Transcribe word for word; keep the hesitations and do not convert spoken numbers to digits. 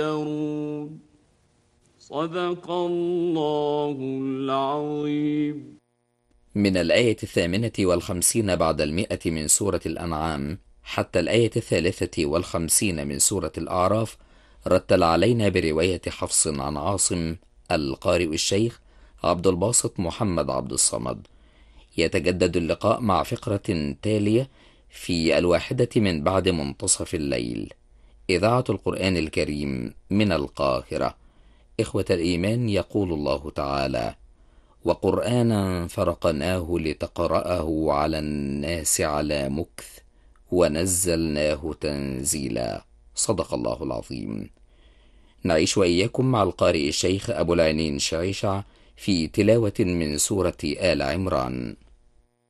صدق الله العظيم. من الآية الثامنة والخمسين بعد المئة من سورة الأنعام حتى الآية الثالثة والخمسين من سورة الأعراف رتل علينا برواية حفص عن عاصم القارئ الشيخ عبد الباسط محمد عبد الصمد. يتجدد اللقاء مع فقرة تالية في الواحدة من بعد منتصف الليل. إذاعة القرآن الكريم من القاهرة. إخوة الإيمان، يقول الله تعالى: وقرآنا فرقناه لتقرأه على الناس على مكث ونزلناه تنزيلا. صدق الله العظيم. نعيش وإياكم مع القارئ الشيخ أبو العينين شعيشع في تلاوة من سورة آل عمران.